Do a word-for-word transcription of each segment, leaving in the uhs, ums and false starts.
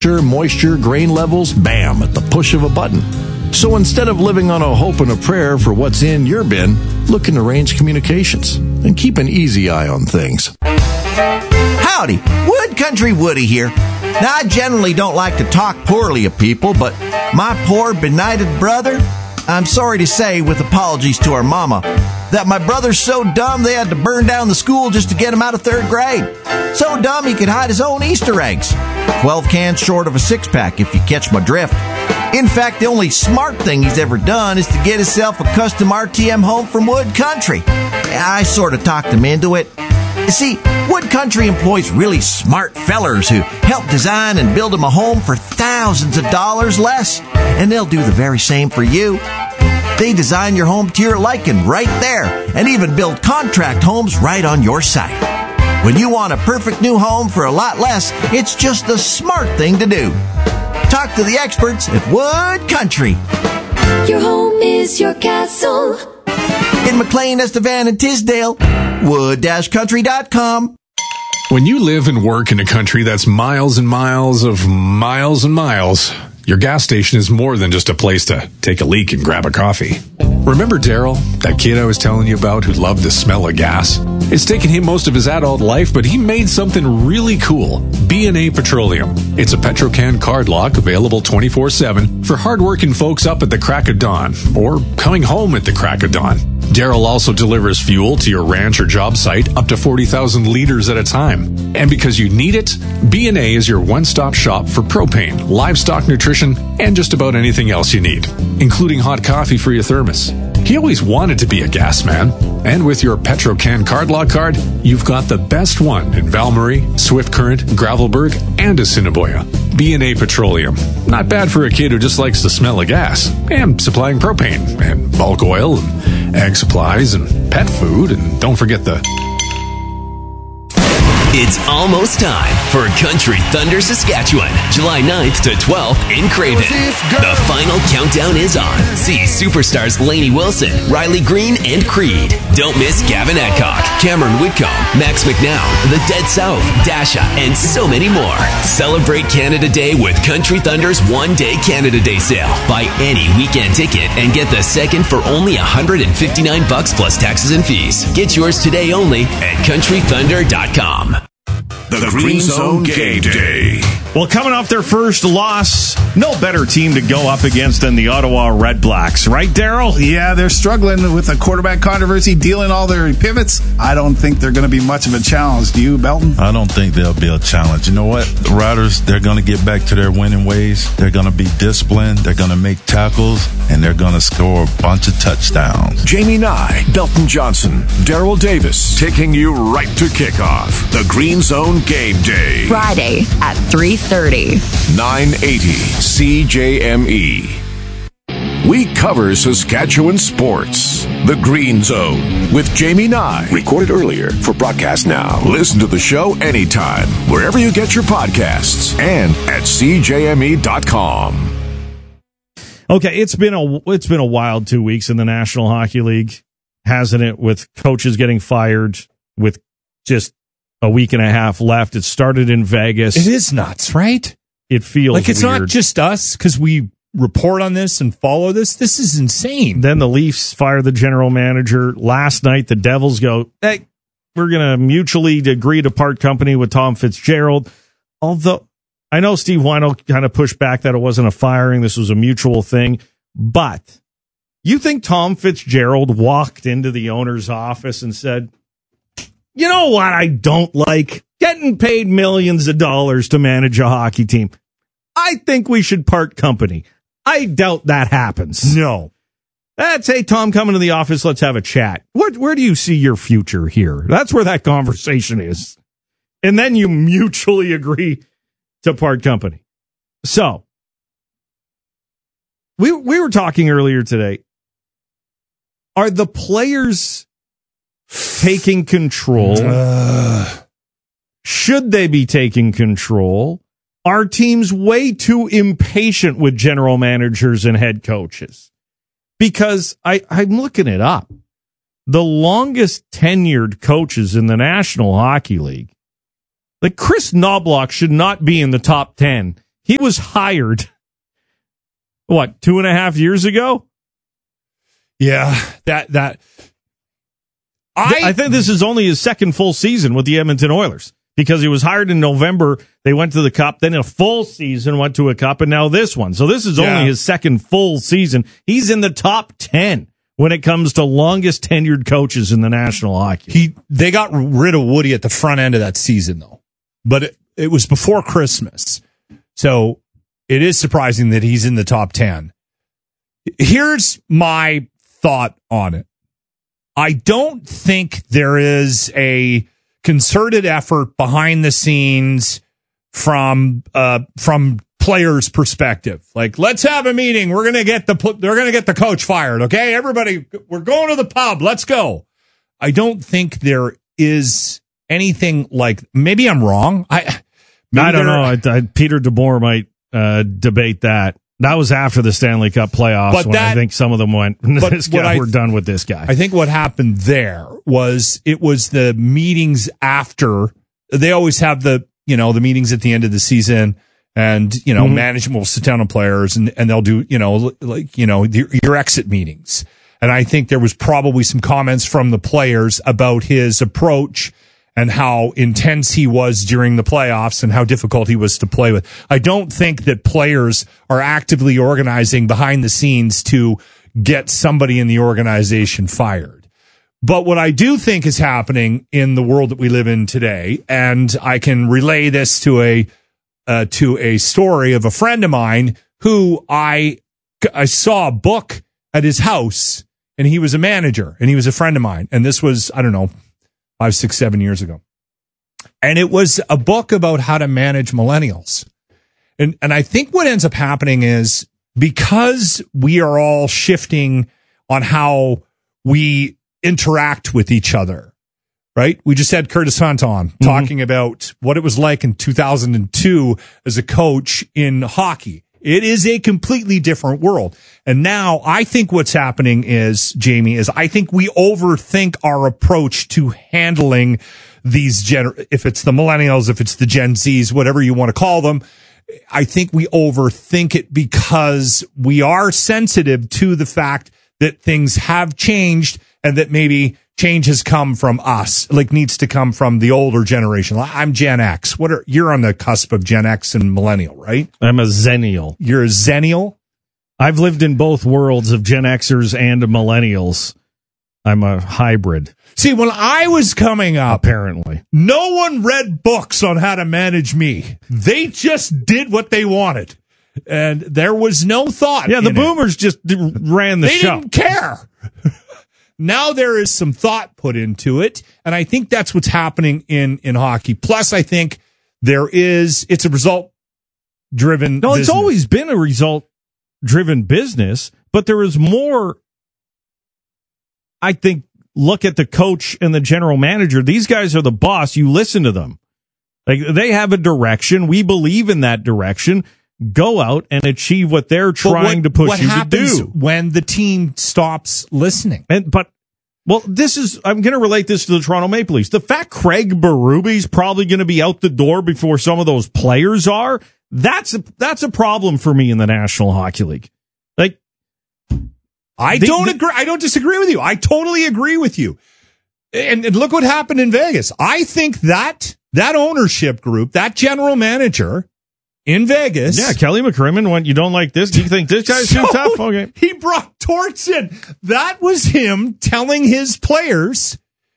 moisture, grain levels, bam, at the push of a button. So instead of living on a hope and a prayer for what's in your bin, look into Range Communications and keep an easy eye on things. Howdy, Wood Country Woody here. Now, I generally don't like to talk poorly of people, but my poor benighted brother, I'm sorry to say, with apologies to our mama, that my brother's so dumb they had to burn down the school just to get him out of third grade. So dumb he could hide his own Easter eggs. Twelve cans short of a six-pack, if you catch my drift. In fact, the only smart thing he's ever done is to get himself a custom R T M home from Wood Country. I sort of talked him into it. You see, Wood Country employs really smart fellers who help design and build him a home for thousands of dollars less. And they'll do the very same for you. They design your home to your liking right there, and even build contract homes right on your site. When you want a perfect new home for a lot less, it's just the smart thing to do. Talk to the experts at Wood Country. Your home is your castle. In McLean, Estevan, and Tisdale, wood country dot com. When you live and work in a country that's miles and miles of miles and miles, your gas station is more than just a place to take a leak and grab a coffee. Remember Daryl, that kid I was telling you about who loved the smell of gas? It's taken him most of his adult life, but he made something really cool. B and A Petroleum. It's a Petrocan card lock available twenty-four seven for hardworking folks up at the crack of dawn or coming home at the crack of dawn. Daryl also delivers fuel to your ranch or job site up to forty thousand liters at a time. And because you need it, B and A is your one-stop shop for propane, livestock nutrition, and just about anything else you need, including hot coffee for your thermos. He always wanted to be a gas man, and with your Petrocan card lock card, you've got the best one in Valmarie, Swift Current, Gravelburg, and Assiniboia. B and A Petroleum. Not bad for a kid who just likes the smell of gas, and supplying propane, and bulk oil, and ag supplies, and pet food, and don't forget the... It's almost time for Country Thunder Saskatchewan, July ninth to twelfth in Craven. The final countdown is on. See superstars Lainey Wilson, Riley Green, and Creed. Don't miss Gavin Adcock, Cameron Whitcomb, Max McNown, The Dead South, Dasha, and so many more. Celebrate Canada Day with Country Thunder's one-day Canada Day sale. Buy any weekend ticket and get the second for only one hundred fifty-nine bucks plus taxes and fees. Get yours today only at country thunder dot com. The Green Zone Game Day. Well, coming off their first loss, no better team to go up against than the Ottawa Red Blacks, right, Daryl? Yeah, they're struggling with the quarterback controversy, dealing all their pivots. I don't think they're going to be much of a challenge. Do you, Belton? I don't think they'll be a challenge. You know what? The Riders, they're going to get back to their winning ways. They're going to be disciplined. They're going to make tackles, and they're going to score a bunch of touchdowns. Jamie Nye, Belton Johnson, Daryl Davis, taking you right to kickoff. The Green Zone Game Day. Friday at three thirty. nine eighty C J M E. We cover Saskatchewan sports. The Green Zone with Jamie Nye. Recorded earlier for broadcast now. Listen to the show anytime, wherever you get your podcasts, and at c j m e dot com. Okay, it's been a it's been a wild two weeks in the National Hockey League, hasn't it? With coaches getting fired, with just a week and a half left. It started in Vegas. It is nuts, right? It feels like it's weird. not just us because we report on this and follow this. This is insane. Then the Leafs fire the general manager. Last night, the Devils go, hey, we're going to mutually agree to part company with Tom Fitzgerald. Although I know Steve Weinel kind of pushed back that it wasn't a firing. This was a mutual thing. But you think Tom Fitzgerald walked into the owner's office and said, you know what I don't like? Getting paid millions of dollars to manage a hockey team. I think we should part company. I doubt that happens. No. That's, hey, Tom, come into the office. Let's have a chat. What, where do you see your future here? That's where that conversation is. And then you mutually agree to part company. So, we we were talking earlier today. Are the players taking control? Uh. Should they be taking control? Are teams way too impatient with general managers and head coaches? Because I, I'm looking it up. The longest tenured coaches in the National Hockey League, like Chris Knobloch should not be in the top ten He was hired, what, two and a half years ago? Yeah, that that. I I think this is only his second full season with the Edmonton Oilers because he was hired in November. They went to the Cup, then a full season went to a Cup, and now this one. So this is Yeah. only his second full season. He's in the top ten when it comes to longest tenured coaches in the National Hockey. He they got rid of Woody at the front end of that season though, but it, it was before Christmas, so it is surprising that he's in the top ten. Here's my thought on it. I don't think there is a concerted effort behind the scenes from uh, from players' perspective. Like, let's have a meeting. We're gonna get the they're gonna get the coach fired. Okay, everybody, we're going to the pub. Let's go. I don't think there is anything like. Maybe I'm wrong. I I don't know. I, I, Peter DeBoer might uh, debate that. That was after the Stanley Cup playoffs But when that- I think some of them went, this what guy, I- we're done with this guy. I think what happened there was it was the meetings after. They always have the, you know, the meetings at the end of the season, and, you know, Mhm. management will sit down with players and, and they'll do, you know, like, you know, your, your exit meetings. And I think there was probably some comments from the players about his approach and how intense he was during the playoffs and how difficult he was to play with. I don't think that players are actively organizing behind the scenes to get somebody in the organization fired. But what I do think is happening in the world that we live in today, and I can relay this to a uh, to a story of a friend of mine who I I saw a book at his house, and he was a manager, and he was a friend of mine, and this was, I don't know, five, six, seven years ago. And it was a book about how to manage millennials. And and I think what ends up happening is because we are all shifting on how we interact with each other, right? We just had Curtis Hunt on mm-hmm. talking about what it was like in two thousand two as a coach in hockey. It is a completely different world. And now I think what's happening is, Jamie, is I think we overthink our approach to handling these gener, if it's the millennials, if it's the Gen Zs, whatever you want to call them. I think we overthink it because we are sensitive to the fact that things have changed and that maybe change has come from us, like needs to come from the older generation. I'm Gen X. What are, you're on the cusp of Gen X and millennial, right? I'm a Zennial. You're a Zennial? I've lived in both worlds of Gen Xers and millennials. I'm a hybrid. See, when I was coming up, apparently, no one read books on how to manage me. They just did what they wanted. And there was no thought. Yeah, the in boomers it. just ran the they show. They didn't care. Now there is some thought put into it, and I think that's what's happening in, in hockey. Plus, I think there is, it's a result-driven No, business. It's always been a result-driven business, but there is more, I think, look at the coach and the general manager. These guys are the boss. You listen to them. Like, they have a direction. We believe in that direction. Go out and achieve what they're trying what, to push what you happens to do. When the team stops listening. And but well, this is I'm going to relate this to the Toronto Maple Leafs. The fact Craig Berube's probably going to be out the door before some of those players are, that's a, that's a problem for me in the National Hockey League. Like, I the, don't the, agree. I don't disagree with you. I totally agree with you. And, and look what happened in Vegas. I think that that ownership group, that general manager in Vegas. Yeah, Kelly McCrimmon went, you don't like this? Do you think this guy's so too tough? Okay. He brought Torts in. That was him telling his players,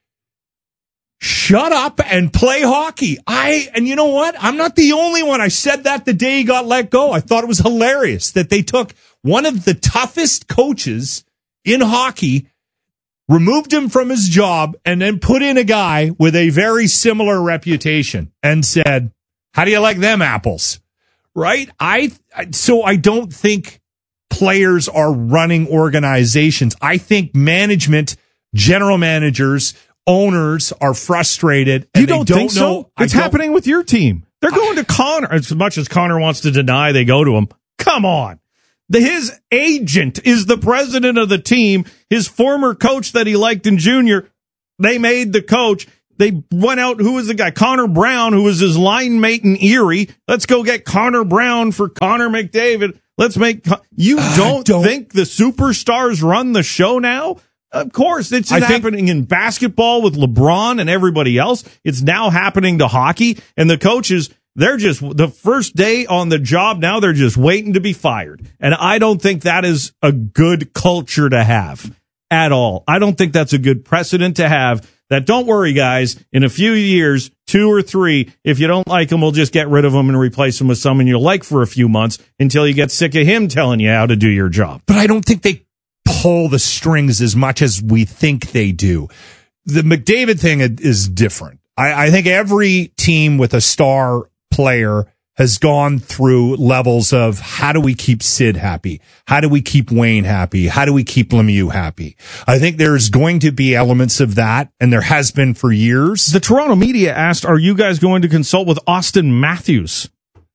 shut up and play hockey. I, and you know what? I'm not the only one. I said that the day he got let go. I thought it was hilarious that they took one of the toughest coaches in hockey, removed him from his job, and then put in a guy with a very similar reputation and said, how do you like them apples? Right? I, so I don't think players are running organizations. I think management, general managers, owners are frustrated. And you don't, they don't think know, so? It's happening with your team. They're going to Connor. As much as Connor wants to deny they go to him. Come on. The, his agent is the president of the team. His former coach that he liked in junior, they made the coach. They went out, who was the guy? Connor Brown, who was his line mate in Erie. Let's go get Connor Brown for Connor McDavid. Let's make, you don't, don't think the superstars run the show now? Of course, it's I happening think, in basketball with LeBron and everybody else. It's now happening to hockey, and the coaches, they're just, the first day on the job now, they're just waiting to be fired. And I don't think that is a good culture to have at all. I don't think that's a good precedent to have. That, don't worry, guys, in a few years, two or three, if you don't like him, we'll just get rid of him and replace him with someone you'll like for a few months until you get sick of him telling you how to do your job. But I don't think they pull the strings as much as we think they do. The McDavid thing is different. I, I think every team with a star player has gone through levels of how do we keep Sid happy? How do we keep Wayne happy? How do we keep Lemieux happy? I think there's going to be elements of that, and there has been for years. The Toronto media asked, are you guys going to consult with Austin Matthews?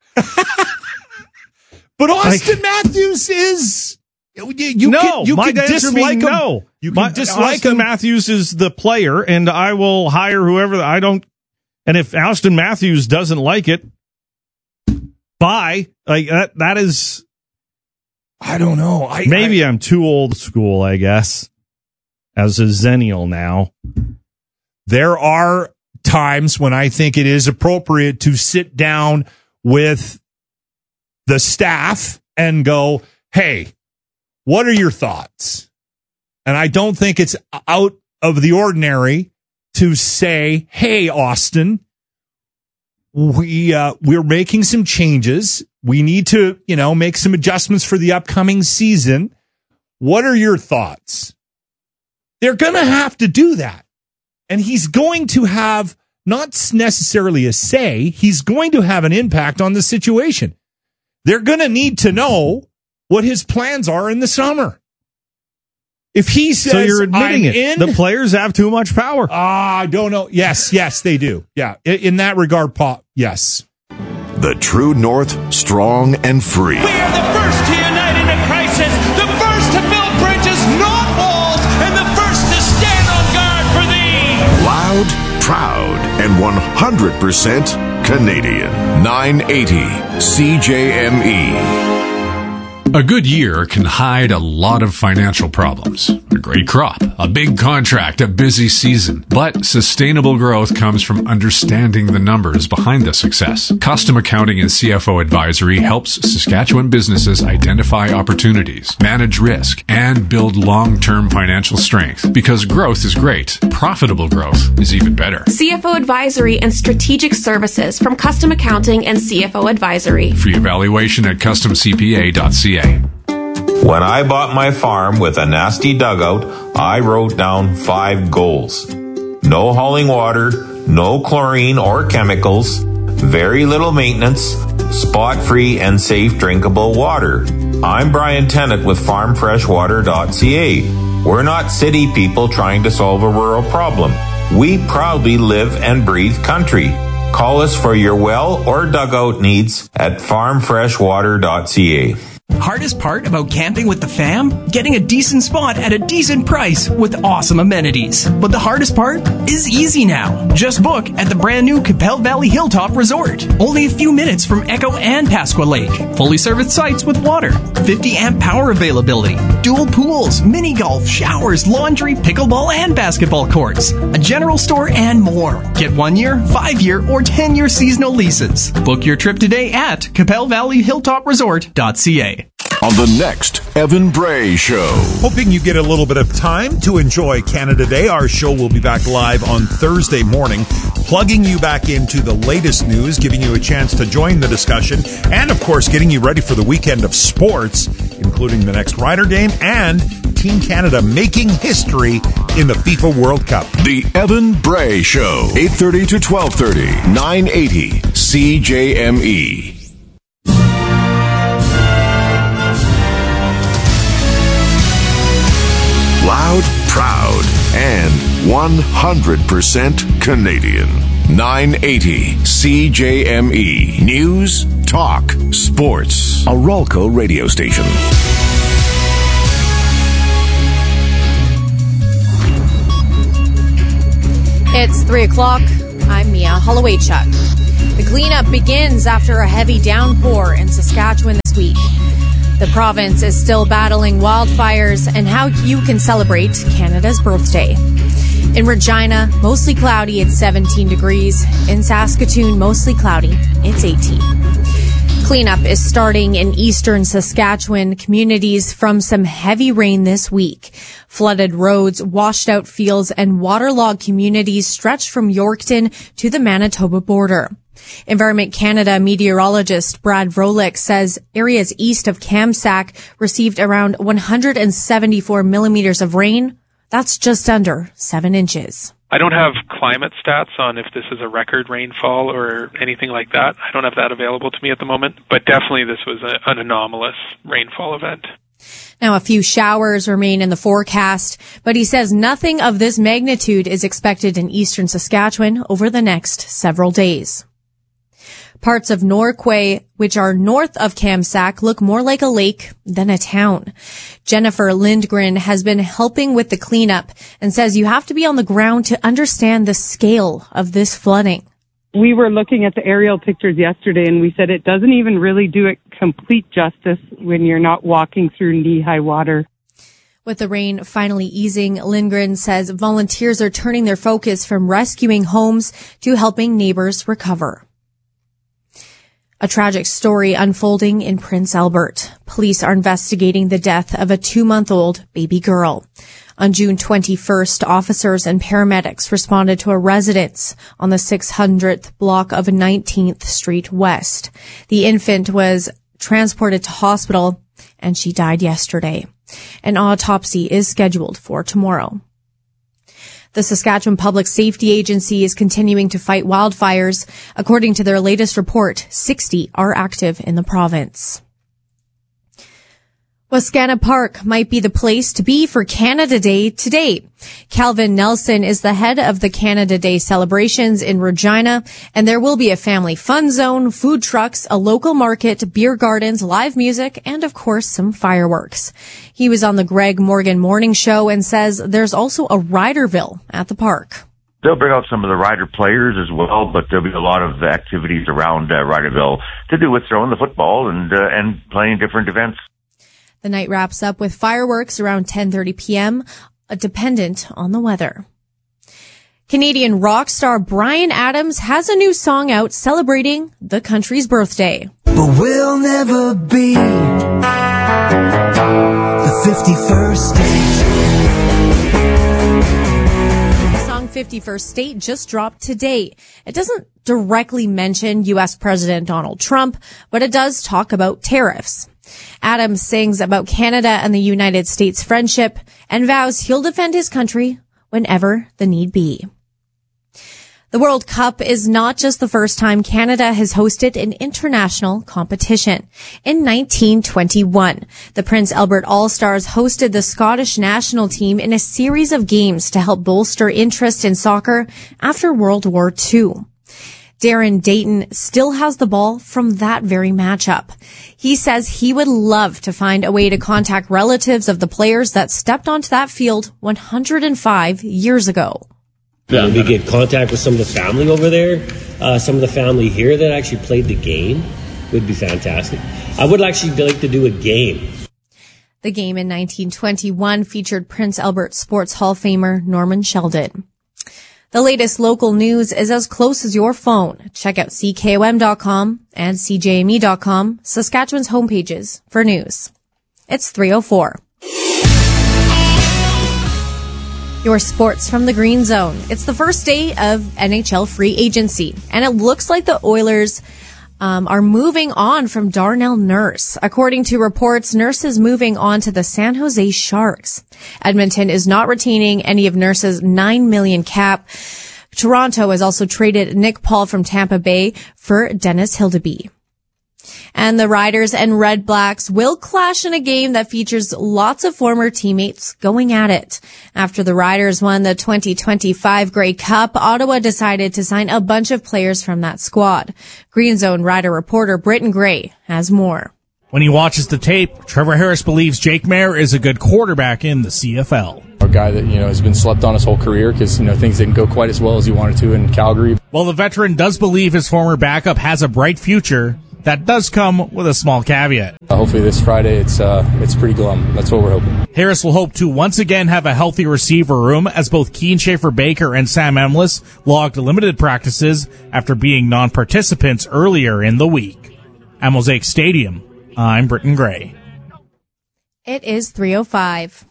But Austin like, Matthews is... You, you no, can, you my can dislike him. No. You can my, dislike Austin him. Matthews is the player, and I will hire whoever. I don't... And if Austin Matthews doesn't like it, bye. Like that. That is. I don't know. I, maybe I, I'm too old school, I guess, as a Zennial now. There are times when I think it is appropriate to sit down with the staff and go, hey, what are your thoughts? And I don't think it's out of the ordinary to say, hey, Austin, we, uh, we're making some changes. We need to, you know, make some adjustments for the upcoming season. What are your thoughts? They're going to have to do that. And he's going to have not necessarily a say. He's going to have an impact on the situation. They're going to need to know what his plans are in the summer. If he says, so you're admitting I'm it. In, the players have too much power. Ah, I don't know. Yes, yes, they do. Yeah, in, in that regard, Paul, yes. The True North, strong and free. We are the first to unite in a crisis, the first to build bridges, not walls, and the first to stand on guard for thee. Loud, proud, and one hundred percent Canadian. nine eighty C J M E. A good year can hide a lot of financial problems. A great crop, a big contract, a busy season. But sustainable growth comes from understanding the numbers behind the success. Custom Accounting and C F O Advisory helps Saskatchewan businesses identify opportunities, manage risk, and build long-term financial strength. Because growth is great, profitable growth is even better. C F O Advisory and Strategic Services from Custom Accounting and C F O Advisory. Free evaluation at custom c p a dot c a. When I bought my farm with a nasty dugout, I wrote down five goals. No hauling water, no chlorine or chemicals, very little maintenance, spot-free and safe drinkable water. I'm Brian Tennant with farm fresh water dot c a. We're not city people trying to solve a rural problem. We proudly live and breathe country. Call us for your well or dugout needs at farm fresh water dot c a. Hardest part about camping with the fam? Getting a decent spot at a decent price with awesome amenities. But the hardest part is easy now. Just book at the brand new Capel Valley Hilltop Resort. Only a few minutes from Echo and Pasqua Lake. Fully serviced sites with water. fifty amp power availability. Dual pools, mini golf, showers, laundry, pickleball, and basketball courts. A general store and more. Get one year, five year, or ten year seasonal leases. Book your trip today at capel valley hilltop resort dot c a. On the next Evan Bray Show. Hoping you get a little bit of time to enjoy Canada Day. Our show will be back live on Thursday morning, plugging you back into the latest news, giving you a chance to join the discussion, and, of course, getting you ready for the weekend of sports, including the next Ryder game and Team Canada making history in the FIFA World Cup. The Evan Bray Show, eight thirty to twelve thirty, nine eighty C J M E. Loud, proud, and one hundred percent Canadian. nine eighty C J M E. News, talk, sports. A Rolco radio station. It's three o'clock. I'm Mia Holloway-Chuck. The cleanup begins after a heavy downpour in Saskatchewan this week. The province is still battling wildfires and how you can celebrate Canada's birthday. In Regina, mostly cloudy at seventeen degrees. In Saskatoon, mostly cloudy. It's eighteen. Cleanup is starting in eastern Saskatchewan communities from some heavy rain this week. Flooded roads, washed out fields, and waterlogged communities stretch from Yorkton to the Manitoba border. Environment Canada meteorologist Brad Vrolik says areas east of Kamsack received around one hundred seventy-four millimeters of rain. That's just under seven inches. I don't have climate stats on if this is a record rainfall or anything like that. I don't have that available to me at the moment, but definitely this was a, an anomalous rainfall event. Now, a few showers remain in the forecast, but he says nothing of this magnitude is expected in eastern Saskatchewan over the next several days. Parts of Norquay, which are north of Kamsack, look more like a lake than a town. Jennifer Lindgren has been helping with the cleanup and says you have to be on the ground to understand the scale of this flooding. We were looking at the aerial pictures yesterday and we said it doesn't even really do it complete justice when you're not walking through knee-high water. With the rain finally easing, Lindgren says volunteers are turning their focus from rescuing homes to helping neighbors recover. A tragic story unfolding in Prince Albert. Police are investigating the death of a two-month-old baby girl. On June twenty-first, officers and paramedics responded to a residence on the six hundredth block of nineteenth Street West. The infant was transported to hospital and she died yesterday. An autopsy is scheduled for tomorrow. The Saskatchewan Public Safety Agency is continuing to fight wildfires. According to their latest report, sixty are active in the province. Wascana Park might be the place to be for Canada Day today. Calvin Nelson is the head of the Canada Day celebrations in Regina, and there will be a family fun zone, food trucks, a local market, beer gardens, live music, and of course some fireworks. He was on the Greg Morgan Morning Show and says there's also a Riderville at the park. They'll bring out some of the Rider players as well, but there'll be a lot of activities around uh, Riderville to do with throwing the football and uh, and playing different events. The night wraps up with fireworks around ten thirty p.m., dependent on the weather. Canadian rock star Bryan Adams has a new song out celebrating the country's birthday. But we'll never be the fifty-first state. The song fifty-first State just dropped today. It doesn't directly mention U S President Donald Trump, but it does talk about tariffs. Adams sings about Canada and the United States friendship and vows he'll defend his country whenever the need be. The World Cup is not just the first time Canada has hosted an international competition. In nineteen twenty-one, the Prince Albert All-Stars hosted the Scottish national team in a series of games to help bolster interest in soccer after World War Two. Darren Dayton still has the ball from that very matchup. He says he would love to find a way to contact relatives of the players that stepped onto that field one hundred five years ago. Yeah. Maybe get contact with some of the family over there, uh, some of the family here that actually played the game would be fantastic. I would actually like to do a game. The game in nineteen twenty-one featured Prince Albert Sports Hall of Famer Norman Sheldon. The latest local news is as close as your phone. Check out C K O M dot com and C J M E dot com, Saskatchewan's homepages for news. It's three oh four. Your sports from the Green Zone. It's the first day of N H L free agency, and it looks like the Oilers Um, are moving on from Darnell Nurse. According to reports, Nurse is moving on to the San Jose Sharks. Edmonton is not retaining any of Nurse's nine million dollars cap. Toronto has also traded Nick Paul from Tampa Bay for Dennis Hildeby. And the Riders and Red Blacks will clash in a game that features lots of former teammates going at it. After the Riders won the twenty twenty-five Grey Cup, Ottawa decided to sign a bunch of players from that squad. Green Zone Rider reporter Britton Gray has more. When he watches the tape, Trevor Harris believes Jake Maier is a good quarterback in the C F L. A guy that, you know, has been slept on his whole career because, you know, things didn't go quite as well as he wanted to in Calgary. While the veteran does believe his former backup has a bright future, that does come with a small caveat. Uh, hopefully this Friday it's uh, it's pretty glum. That's what we're hoping. Harris will hope to once again have a healthy receiver room as both Keen Schaefer-Baker and Sam Emlis logged limited practices after being non-participants earlier in the week. At Mosaic Stadium, I'm Britton Gray. It is three oh five.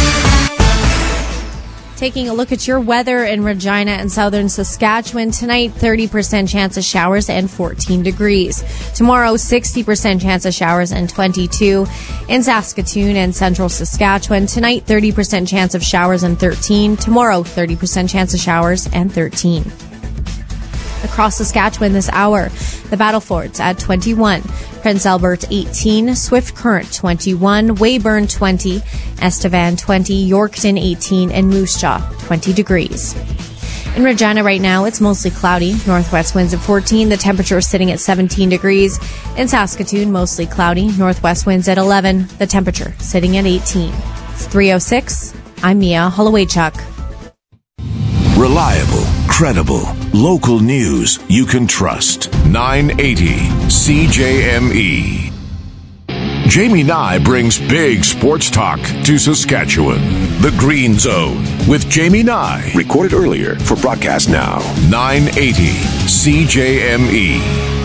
Taking a look at your weather in Regina and southern Saskatchewan. Tonight, thirty percent chance of showers and fourteen degrees. Tomorrow, sixty percent chance of showers and twenty-two. In Saskatoon and central Saskatchewan, tonight, thirty percent chance of showers and thirteen. Tomorrow, thirty percent chance of showers and thirteen. Across Saskatchewan this hour, the Battlefords at twenty-one, Prince Albert eighteen, Swift Current twenty-one, Weyburn twenty, Estevan twenty, Yorkton eighteen, and Moose Jaw twenty degrees. In Regina right now, it's mostly cloudy, northwest winds at fourteen, the temperature is sitting at seventeen degrees. In Saskatoon, mostly cloudy, northwest winds at eleven, the temperature sitting at eighteen. It's three oh six, I'm Mia Holloway-Chuck. Reliable, credible, local news you can trust. nine eighty C J M E. Jamie Nye brings big sports talk to Saskatchewan. The Green Zone with Jamie Nye. Recorded earlier for broadcast now. nine eighty C J M E.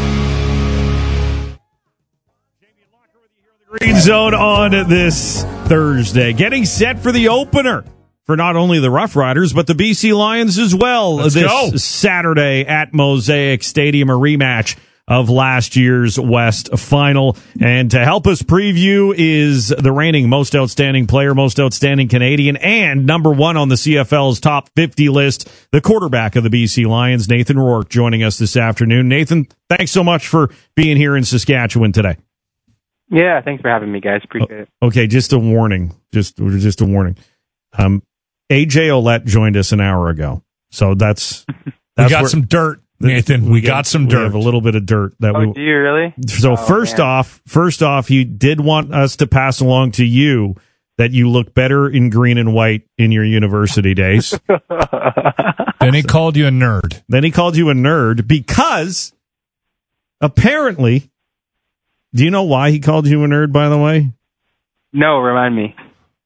Green Zone on this Thursday. Getting set for the opener for not only the Rough Riders, but the B C Lions as well. Let's this go. Saturday at Mosaic Stadium, a rematch of last year's West Final. And to help us preview is the reigning most outstanding player, most outstanding Canadian, and number one on the C F L's top fifty list, the quarterback of the B C Lions, Nathan Rourke, joining us this afternoon. Nathan, thanks so much for being here in Saskatchewan today. Yeah, thanks for having me, guys. Appreciate it. Okay, just a warning. Just, just a warning. Um, A J Olette joined us an hour ago, so that's, that's we got some dirt, Nathan. We, we got some dirt. We have a little bit of dirt that oh, we. Do you really? So oh, first man. off, first off, he did want us to pass along to you that you look better in green and white in your university days. Then he called you a nerd. Then he called you a nerd because apparently, do you know why he called you a nerd? By the way, no. Remind me.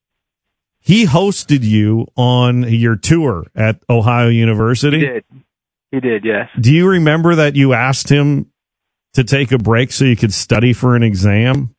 He hosted you on your tour at Ohio University. He did. He did, yes. Do you remember that you asked him to take a break so you could study for an exam?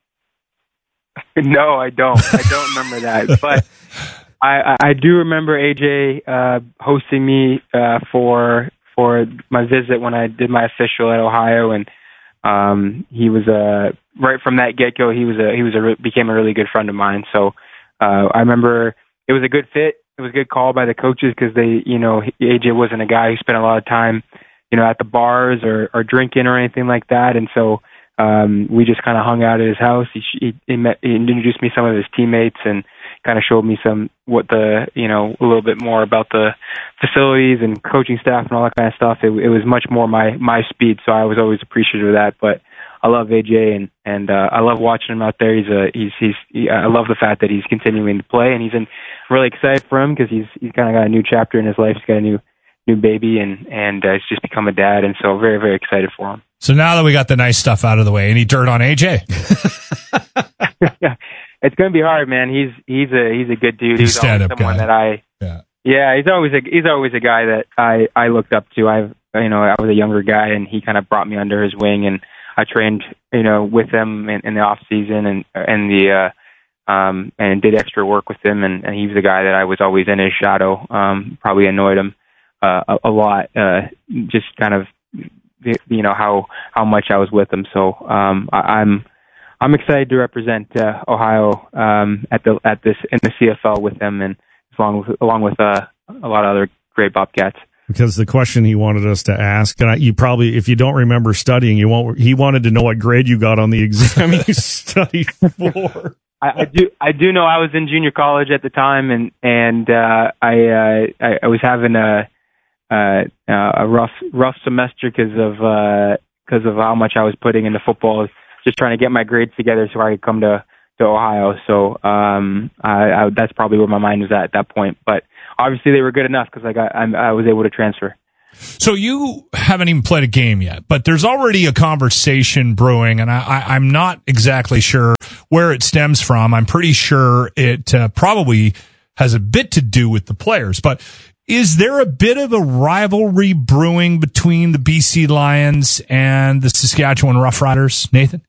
No, I don't. I don't remember that. But I, I do remember A J uh, hosting me uh, for for my visit when I did my official at Ohio, and um, he was a right from that get go. He was a he was a became a really good friend of mine. So. Uh, I remember it was a good fit. It was a good call by the coaches because they, you know, A J wasn't a guy who spent a lot of time, you know, at the bars or, or drinking or anything like that. And so um, we just kind of hung out at his house. He, he, he, met, he introduced me to some of his teammates and kind of showed me some what the, you know, a little bit more about the facilities and coaching staff and all that kind of stuff. It, it was much more my my speed, so I was always appreciative of that. But I love A J and and uh, I love watching him out there. He's a he's he's he, I love the fact that he's continuing to play, and he's in, I'm really excited for him because he's he's kind of got a new chapter in his life. He's got a new new baby, and and uh, he's just become a dad, and so very very excited for him. So now that we got the nice stuff out of the way, any dirt on A J? It's going to be hard, man. He's he's a he's a good dude. He's, he's always someone guy. that I yeah yeah he's always a he's always a guy that I I looked up to. I've you know I was a younger guy, and he kind of brought me under his wing, and I trained, you know, with him in, in the off season and and the uh, um, and did extra work with him, and, and he was a guy that I was always in his shadow. Um, probably annoyed him uh, a, a lot, uh, just kind of, you know, how how much I was with him. So um, I, I'm I'm excited to represent uh, Ohio um, at the at this in the C F L with him, and along with along with uh, a lot of other great Bobcats. Because the question he wanted us to ask, and I, you probably, if you don't remember studying, you won't. He wanted to know what grade you got on the exam you studied for. I, I do. I do know I was in junior college at the time, and and uh, I, uh, I I was having a a, a rough rough semester because of because uh, of how much I was putting into football. Just trying to get my grades together so I could come to to Ohio. So um, I, I, that's probably where my mind was at at that point. But obviously they were good enough because I got I, I was able to transfer. So you haven't even played a game yet, but there's already a conversation brewing, and I, I, I'm not exactly sure where it stems from. I'm pretty sure it uh, probably has a bit to do with the players, but is there a bit of a rivalry brewing between the B C Lions and the Saskatchewan Roughriders, Nathan?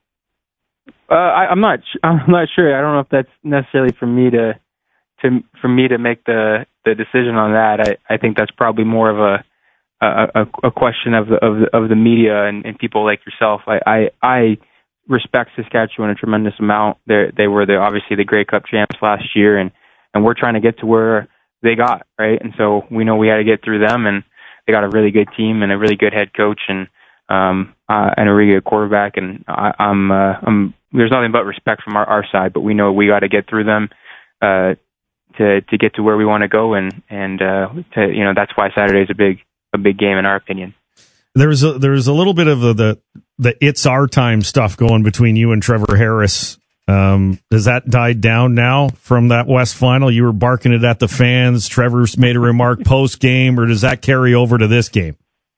Uh, I, I'm not. I'm not sure. I don't know if that's necessarily for me to, to for me to make the, the decision on that. I, I think that's probably more of a a, a question of the of the, of the media and, and people like yourself. I, I I respect Saskatchewan a tremendous amount. They they were the obviously the Grey Cup champs last year, and, and we're trying to get to where they got, right? And so we know we had to get through them, and they got a really good team and a really good head coach and um uh, and a really good quarterback. And I, I'm uh, I'm there's nothing but respect from our, our side, but we know we got to get through them uh, to to get to where we want to go, and and uh, to you know that's why Saturday's a big a big game in our opinion. There's a there's a little bit of the the, the it's our time stuff going between you and Trevor Harris. Um, has that died down now from that West final? You were barking it at the fans. Trevor's made a remark post game, or does that carry over to this game?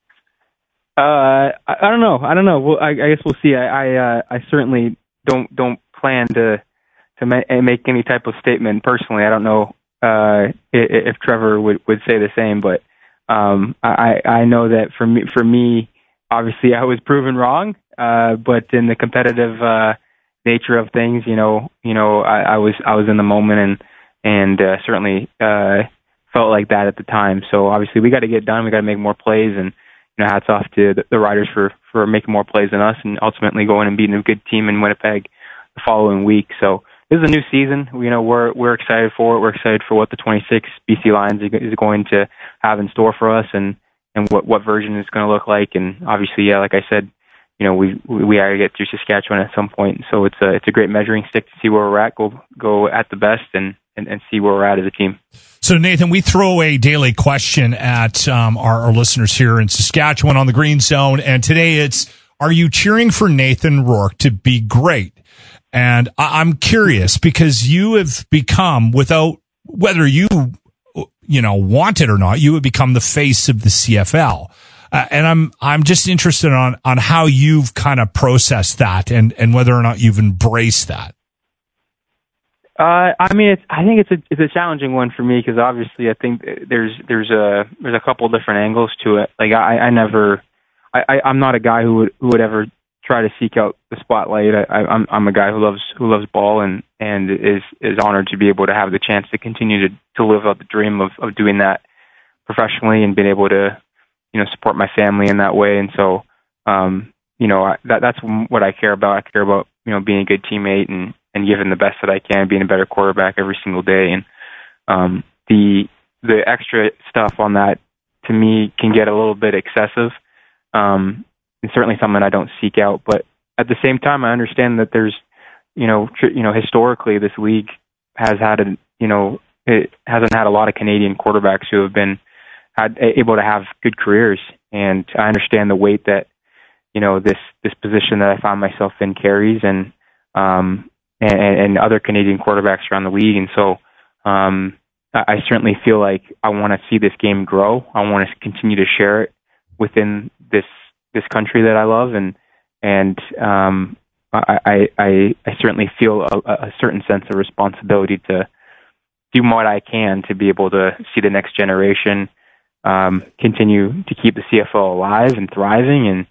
Uh, I, I don't know. I don't know. Well, I, I guess we'll see. I I, uh, I certainly don't don't plan to to ma- make any type of statement personally. I don't know uh, if, if Trevor would, would say the same, but um, I I know that for me for me, obviously I was proven wrong. Uh, but in the competitive uh, nature of things, you know, you know, I, I was I was in the moment and and uh, certainly uh, felt like that at the time. So obviously we got to get done. We got to make more plays, and you know, hats off to the, the Riders for for making more plays than us, and ultimately going and beating a good team in Winnipeg the following week. So this is a new season. You know, we're we're excited for it. We're excited for what the twenty-six B C Lions is going to have in store for us, and and what what version it's going to look like. And obviously, yeah, like I said, you know, we we got to get through Saskatchewan at some point. So it's a it's a great measuring stick to see where we're at. Go go at the best and and, and see where we're at as a team. So, Nathan, we throw a daily question at um, our, our listeners here in Saskatchewan on the Green Zone, and today it's, are you cheering for Nathan Rourke to be great? And I- I'm curious because you have become, without, whether you, you know, want it or not, you have become the face of the C F L. Uh, and I'm I'm just interested on, on how you've kind of processed that and, and whether or not you've embraced that. Uh, I mean, it's. I think it's a it's a challenging one for me because obviously I think there's there's a there's a couple different angles to it. Like I, I never, I, I'm not a guy who would who would ever try to seek out the spotlight. I, I'm I'm a guy who loves who loves ball and, and is is honored to be able to have the chance to continue to, to live out the dream of, of doing that professionally and being able to, you know, support my family in that way. And so, um, you know, I, that that's what I care about. I care about, you know, being a good teammate and. and giving the best that I can, being a better quarterback every single day. And um, the the extra stuff on that, to me, can get a little bit excessive. Um, it's certainly something I don't seek out. But at the same time, I understand that there's, you know, tr- you know, historically, this league has had a, you know, it hasn't had a lot of Canadian quarterbacks who have been had, able to have good careers. And I understand the weight that, you know, this this position that I found myself in carries, and um, And, and other Canadian quarterbacks around the league. And so um, I certainly feel like I want to see this game grow. I want to continue to share it within this this country that I love. And and um, I, I, I certainly feel a, a certain sense of responsibility to do what I can to be able to see the next generation um, continue to keep the C F L alive and thriving, and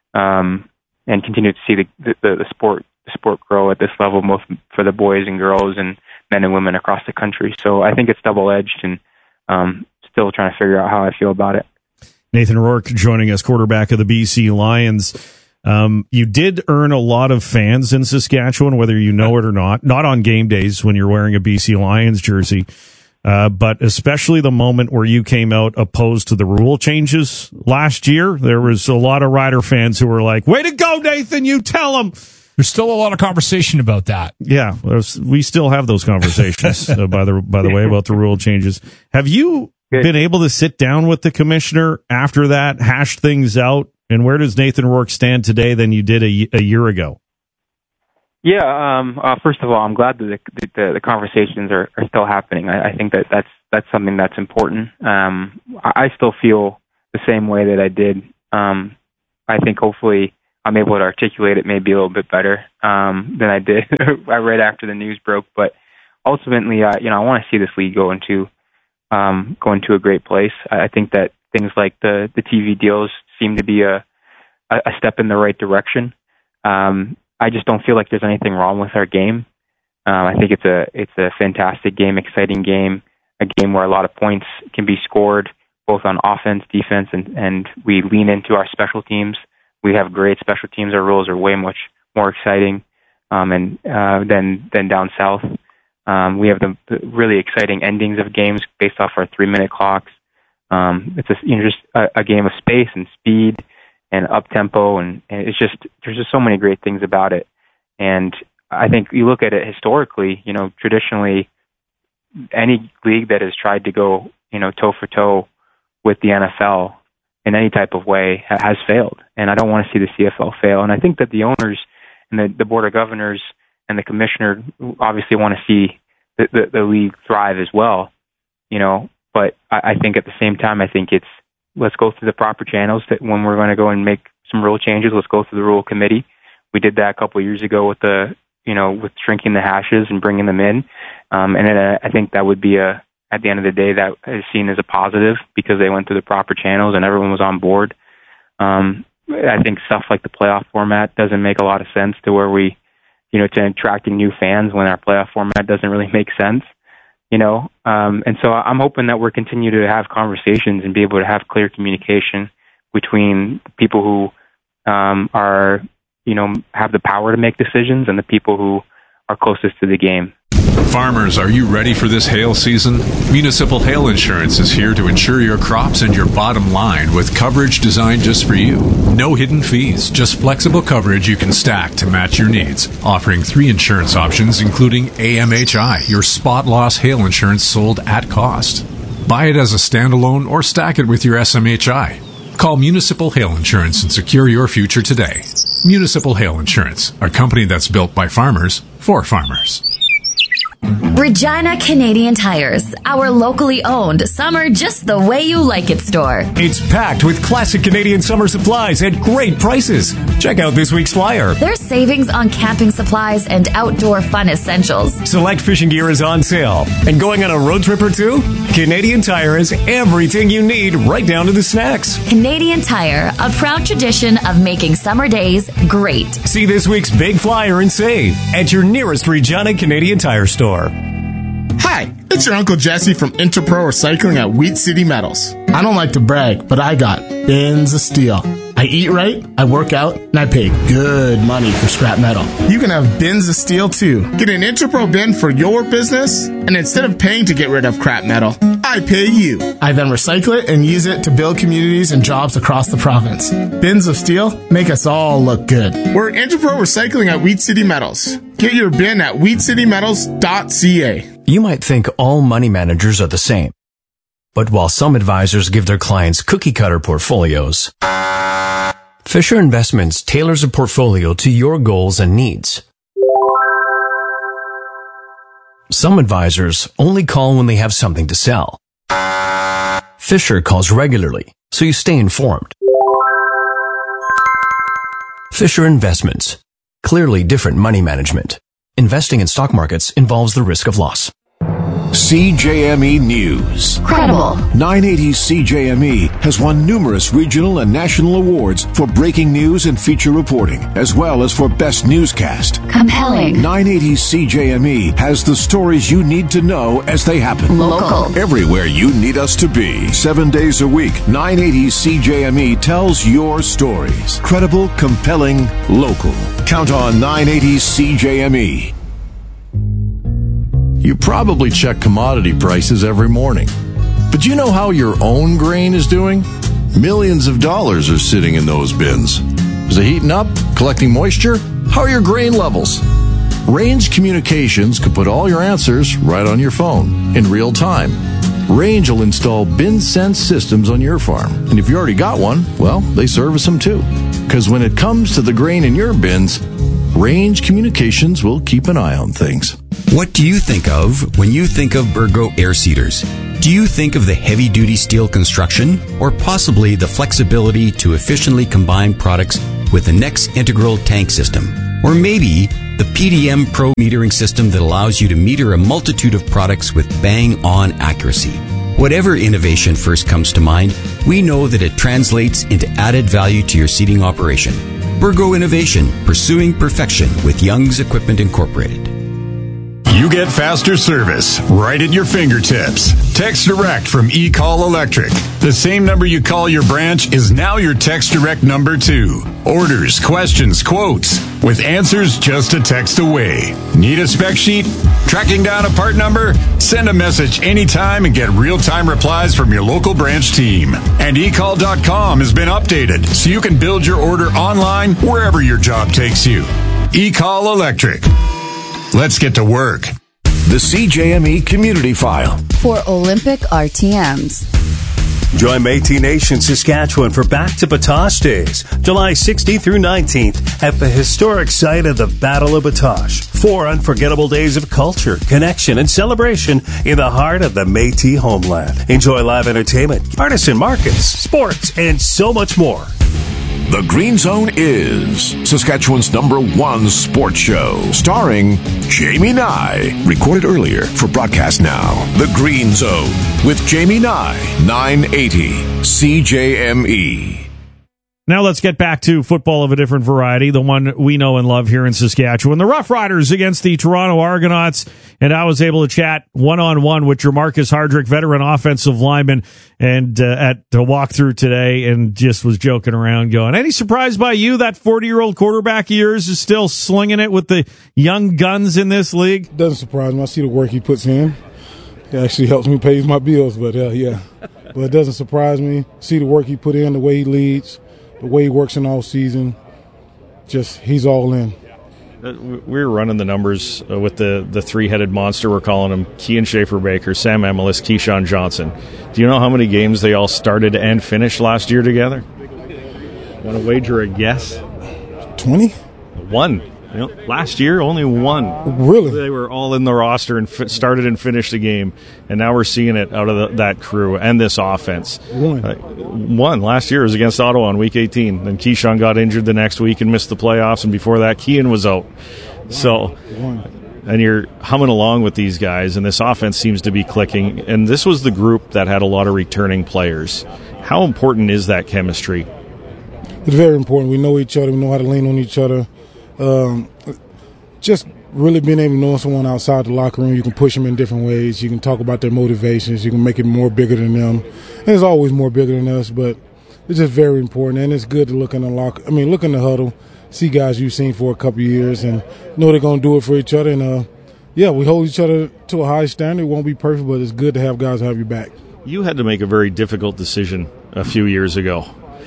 um, and continue to see the, the, the sport sport grow at this level, both for the boys and girls and men and women across the country. So I think it's double-edged, and um, still trying to figure out how I feel about it. Nathan Rourke joining us, quarterback of the B C Lions. Um, you did earn a lot of fans in Saskatchewan, whether you know it or not, not on game days when you're wearing a B C Lions jersey, uh, but especially the moment where you came out opposed to the rule changes last year. There was a lot of Rider fans who were like, way to go, Nathan, you tell them. There's still a lot of conversation about that. Yeah, we still have those conversations, uh, by the by the way, about the rule changes. Have you been able to sit down with the commissioner after that, hash things out, and where does Nathan Rourke stand today than you did a, a year ago? Yeah. Um, uh, first of all, I'm glad that the, the, the conversations are, are still happening. I, I think that that's that's something that's important. Um, I, I still feel the same way that I did. Um, I think hopefully I'm able to articulate it maybe a little bit better um, than I did right after the news broke. But ultimately, uh, you know, I want to see this league go into um, go into a great place. I, I think that things like the the T V deals seem to be a a step in the right direction. Um, I just don't feel like there's anything wrong with our game. Um, I think it's a it's a fantastic game, exciting game, a game where a lot of points can be scored, both on offense, defense, and, and we lean into our special teams. We have great special teams. Our rules are way much more exciting um, and uh, than than down south. Um, we have the, the really exciting endings of games based off our three-minute clocks. Um, it's a, you know, just a, a game of space and speed and up tempo, and, and it's just there's just so many great things about it. And I think you look at it historically, you know, traditionally, any league that has tried to go, you know, toe for toe with the N F L in any type of way ha- has failed. And I don't want to see the C F L fail. And I think that the owners and the, the board of governors and the commissioner obviously want to see the, the, the league thrive as well, you know. But I, I think at the same time, I think it's let's go through the proper channels that when we're going to go and make some rule changes, let's go through the rule committee. We did that a couple of years ago with the, you know, with shrinking the hashes and bringing them in. Um, and then uh, I think that would be a, at the end of the day, that is seen as a positive because they went through the proper channels and everyone was on board. Um, I think stuff like the playoff format doesn't make a lot of sense to where we, you know, to attracting new fans when our playoff format doesn't really make sense. You know, um, and so I'm hoping that we're continue to have conversations and be able to have clear communication between people who um, are, you know, have the power to make decisions and the people who are closest to the game. Farmers, are you ready for this hail season? Municipal Hail Insurance is here to insure your crops and your bottom line with coverage designed just for you. No hidden fees, just flexible coverage you can stack to match your needs. Offering three insurance options, including A M H I, your spot loss hail insurance sold at cost. Buy it as a standalone or stack it with your S M H I. Call Municipal Hail Insurance and secure your future today. Municipal Hail Insurance, a company that's built by farmers for farmers. Regina Canadian Tires, our locally owned summer just the way you like it store. It's packed with classic Canadian summer supplies at great prices. Check out this week's flyer. There's savings on camping supplies and outdoor fun essentials. Select fishing gear is on sale. And going on a road trip or two? Canadian Tire has everything you need right down to the snacks. Canadian Tire, a proud tradition of making summer days great. See this week's big flyer and save at your nearest Regina Canadian Tire store. Hi, it's your Uncle Jesse from Interpro Recycling at Wheat City Metals. I don't like to brag, but I got bins of steel. I eat right, I work out, and I pay good money for scrap metal. You can have bins of steel too. Get an Interpro bin for your business, and instead of paying to get rid of crap metal, I pay you. I then recycle it and use it to build communities and jobs across the province. Bins of steel make us all look good. We're Interpro Recycling at Wheat City Metals. Get your bin at wheat city metals dot c a. You might think all money managers are the same. But while some advisors give their clients cookie-cutter portfolios, Fisher Investments tailors a portfolio to your goals and needs. Some advisors only call when they have something to sell. Fisher calls regularly, so you stay informed. Fisher Investments. Clearly different money management. Investing in stock markets involves the risk of loss. C J M E News. Credible. nine eighty C J M E has won numerous regional and national awards for breaking news and feature reporting, as well as for best newscast. Compelling. nine eighty C J M E has the stories you need to know as they happen. Local. Everywhere you need us to be. Seven days a week, nine eighty C J M E tells your stories. Credible, compelling, local. Count on nine eighty C J M E. You probably check commodity prices every morning. But do you know how your own grain is doing? Millions of dollars are sitting in those bins. Is it heating up? Collecting moisture? How are your grain levels? Range Communications could put all your answers right on your phone in real time. Range will install bin sense systems on your farm. And if you already got one, well, they service them too. Because when it comes to the grain in your bins, Range Communications will keep an eye on things. What do you think of when you think of Burgo air seaters? Do you think of the heavy-duty steel construction, or possibly the flexibility to efficiently combine products with the Next Integral Tank System? Or maybe the P D M Pro metering system that allows you to meter a multitude of products with bang-on accuracy? Whatever innovation first comes to mind, we know that it translates into added value to your seating operation. Burgo Innovation, pursuing perfection with Young's Equipment Incorporated. You get faster service right at your fingertips. Text Direct from eCall Electric. The same number you call your branch is now your Text Direct number too. Orders, questions, quotes, with answers just a text away. Need a spec sheet? Tracking down a part number? Send a message anytime and get real-time replies from your local branch team. And e call dot com has been updated so you can build your order online wherever your job takes you. eCall Electric. Let's get to work. The C J M E Community File. For Olympic R T Ms. Join Métis Nation Saskatchewan for Back to Batoche Days, July sixteenth through nineteenth at the historic site of the Battle of Batoche. Four unforgettable days of culture, connection, and celebration in the heart of the Métis homeland. Enjoy live entertainment, artisan markets, sports, and so much more. The Green Zone is Saskatchewan's number one sports show, starring Jamie Nye. Recorded earlier for broadcast now. The Green Zone with Jamie Nye, nine eighty C J M E. Now let's get back to football of a different variety, the one we know and love here in Saskatchewan. The Rough Riders against the Toronto Argonauts, and I was able to chat one-on-one with Jamarcus Hardrick, veteran offensive lineman, and uh, at the walkthrough today, and just was joking around going, any surprise by you that forty-year-old quarterback of yours is still slinging it with the young guns in this league? Doesn't surprise me. I see the work he puts in. It actually helps me pay my bills, but uh, yeah. But it doesn't surprise me. See the work he put in, the way he leads, the way he works in all season, just he's all in. We were running the numbers uh, with the, the three-headed monster, we're calling him, Kian Schaefer-Baker, Sam Emilus, Keyshawn Johnson. Do you know how many games they all started and finished last year together? Want to wager a guess? twenty? One. You know, last year, only one. Really? They were all in the roster and f- started and finished the game, and now we're seeing it out of the, that crew and this offense. One. Uh, one. Last year was against Ottawa on week eighteen. Then Keyshawn got injured the next week and missed the playoffs, and before that, Kian was out. So, one. And you're humming along with these guys, and this offense seems to be clicking. And this was the group that had a lot of returning players. How important is that chemistry? It's very important. We know each other. We know how to lean on each other. Um, just really being able to know someone outside the locker room, you can push them in different ways. You can talk about their motivations. You can make it more bigger than them. And it's always more bigger than us, but it's just very important. And it's good to look in the locker. I mean, look in the huddle, see guys you've seen for a couple of years, and know they're going to do it for each other. And uh, yeah, we hold each other to a high standard. It won't be perfect, but it's good to have guys have your back. You had to make a very difficult decision a few years ago,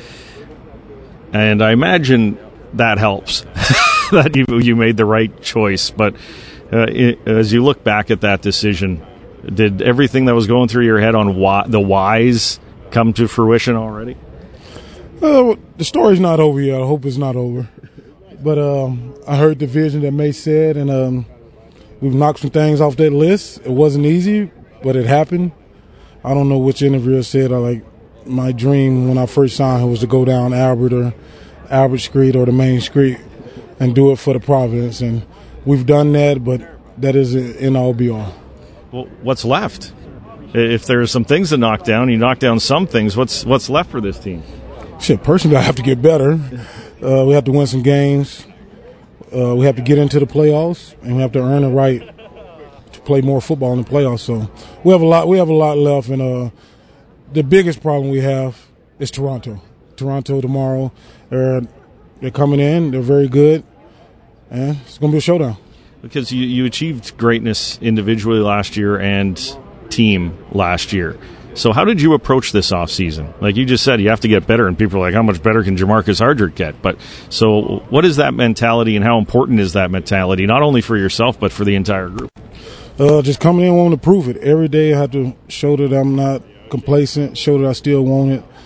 and I imagine that helps. That you you made the right choice, but uh, it, as you look back at that decision, did everything that was going through your head on why, the whys come to fruition already? Uh, the story's not over yet. I hope it's not over. But um, I heard the vision that May said, and um, we've knocked some things off that list. It wasn't easy, but it happened. I don't know which interviewer said, I like my dream when I first signed him was to go down Albert or Albert Street or the main street and do it for the province, and we've done that, but that is in all be all. Well, what's left? If there's some things to knock down, you knock down some things. What's what's left for this team? Shit, personally, I have to get better. Uh, we have to win some games. Uh, we have to get into the playoffs, and we have to earn the right to play more football in the playoffs. So we have a lot. We have a lot left, and uh, the biggest problem we have is Toronto. Toronto tomorrow. They're, they're coming in. They're very good, and it's going to be a showdown. Because you, you achieved greatness individually last year and team last year. So how did you approach this offseason? Like you just said, you have to get better, and people are like, how much better can Jamarcus Hardrick get? But so what is that mentality, and how important is that mentality, not only for yourself but for the entire group? Uh, just coming in wanting to prove it. Every day I have to show that I'm not complacent, show that I still want it.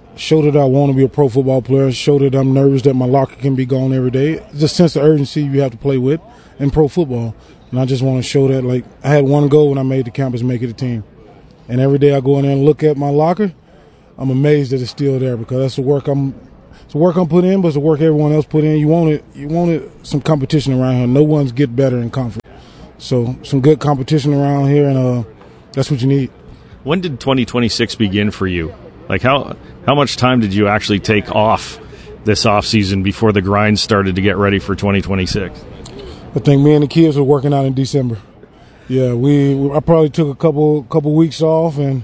show that I want to be a pro football player, show that I'm nervous that my locker can be gone every day. It's a sense of urgency you have to play with in pro football. And I just want to show that, like, I had one goal when I made the campus, make it a team. And every day I go in there and look at my locker, I'm amazed that it's still there because that's the work I'm it's the work I'm put in, but it's the work everyone else put in. You want it you want it some competition around here. No one's get better in conference. So some good competition around here, and uh, that's what you need. When did twenty twenty-six begin for you? Like, how how much time did you actually take off this offseason before the grind started to get ready for twenty twenty-six? I think me and the kids were working out in December. Yeah, we. I probably took a couple couple weeks off, and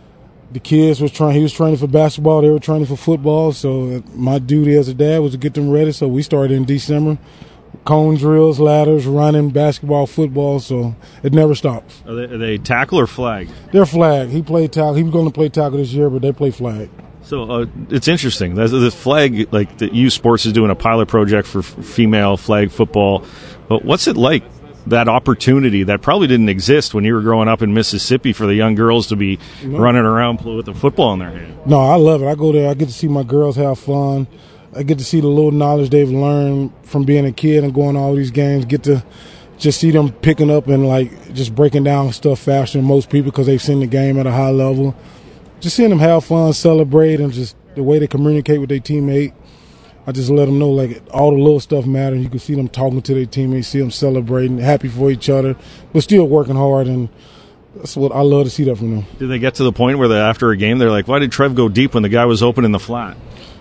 the kids was trying. He was training for basketball. They were training for football. So my duty as a dad was to get them ready. So we started in December. Cone drills, ladders, running, basketball, football. So it never stops. Are they, are they tackle or flag? They're flag. He played tackle. He was going to play tackle this year, but they play flag. So uh, it's interesting. The, the flag, like the U Sports is doing a pilot project for f- female flag football. But what's it like, that opportunity that probably didn't exist when you were growing up in Mississippi for the young girls to be no. running around with a football in their hand? No, I love it. I go there. I get to see my girls have fun. I get to see the little knowledge they've learned from being a kid and going to all these games. Get to just see them picking up and, like, just breaking down stuff faster than most people because they've seen the game at a high level. Just seeing them have fun, celebrate, and just the way they communicate with their teammate. I just let them know, like, all the little stuff matters. You can see them talking to their teammates, see them celebrating, happy for each other, but still working hard, and that's what I love to see that from them. Did they get to the point where they, after a game they're like, why did Trev go deep when the guy was open in the flat?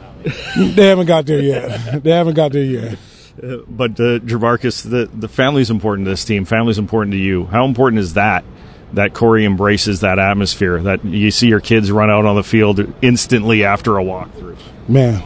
They haven't got there yet. They haven't got there yet. Uh, but, uh, Jamarcus, the, the family's important to this team. Family's important to you. How important is that, that Corey embraces that atmosphere, that you see your kids run out on the field instantly after a walkthrough? Man,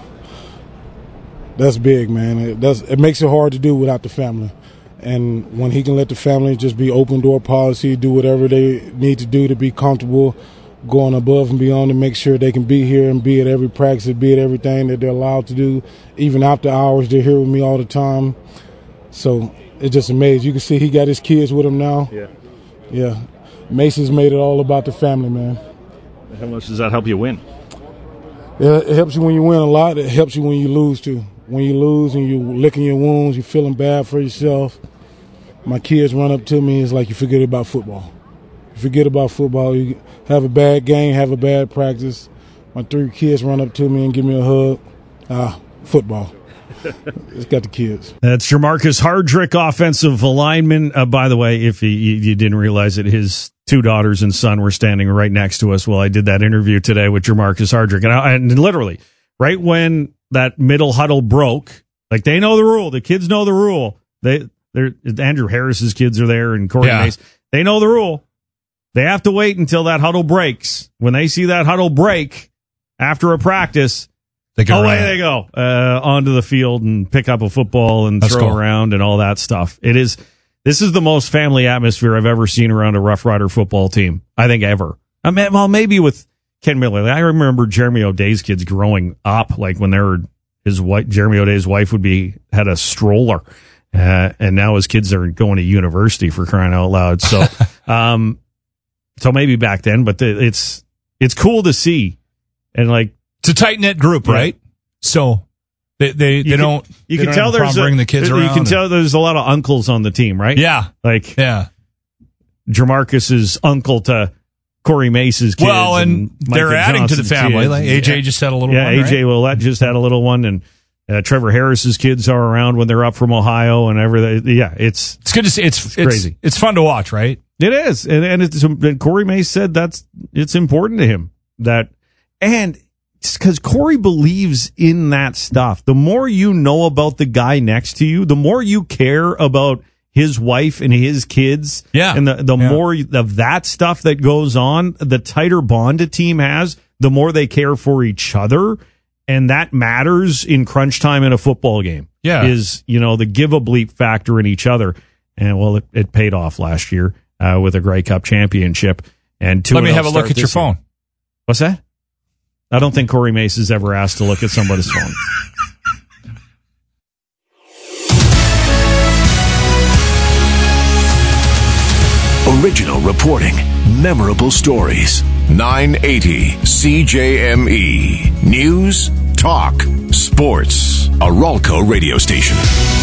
that's big, man. It, does, it makes it hard to do without the family. And when he can let the family just be open door policy, do whatever they need to do to be comfortable, going above and beyond to make sure they can be here and be at every practice, be at everything that they're allowed to do. Even after hours, they're here with me all the time. So it's just amazing. You can see he got his kids with him now. Yeah. Yeah. Mason's made it all about the family, man. How much does that help you win? It, it helps you when you win a lot. It helps you when you lose, too. When you lose and you're licking your wounds, you're feeling bad for yourself. My kids run up to me, it's like you forget about football. You forget about football, you have a bad game, have a bad practice. My three kids run up to me and give me a hug. Ah, football. It's got the kids. That's Jamarcus Hardrick, offensive lineman. Uh, by the way, if you, you didn't realize it, his two daughters and son were standing right next to us while I did that interview today with Jamarcus Hardrick. And, I, and literally, right when that middle huddle broke, like they know the rule. The kids know the rule. They, they're Andrew Harris's kids are there and Corey yeah. Mace. They know the rule. They have to wait until that huddle breaks. When they see that huddle break after a practice, they go away around. they go uh, onto the field and pick up a football and That's throw cool. around and all that stuff. It is. This is the most family atmosphere I've ever seen around a Rough Rider football team. I think ever. I mean, well, maybe with Ken Miller. I remember Jeremy O'Day's kids growing up, like when they were his wife. Jeremy O'Day's wife would be had a stroller, uh, and now his kids are going to university, for crying out loud. So, um. So maybe back then, but the, it's it's cool to see, and like it's a tight knit group, yeah. right? So they they, they can, don't you they can don't tell there's a, bring the kids you around. can and, tell there's a lot of uncles on the team, right? Yeah, like yeah, Jamarcus's uncle to Corey Mace's kids. Well, and, and they're adding Johnson's to the family. kids. Like A J yeah. just had a little yeah, one. Yeah, A J right? Willette just had a little one, and uh, Trevor Harris's kids are around when they're up from Ohio and everything. Yeah, it's it's good to see. It's, it's, it's crazy. It's fun to watch, right? It is, and and, it's, and Corey Mace said that's it's important to him that, and because Corey believes in that stuff. The more you know about the guy next to you, the more you care about his wife and his kids. Yeah, and the the yeah. more of that stuff that goes on, the tighter bond a team has, the more they care for each other, and that matters in crunch time in a football game. Yeah, is you know the give a bleep factor in each other, and well, it, it paid off last year. Uh, with a Grey Cup championship and two. Let me have a look at your phone. Year. What's that? I don't think Corey Mace has ever asked to look at somebody's phone. Original reporting, memorable stories. nine eighty C J M E. News, talk, sports. A Ralco radio station.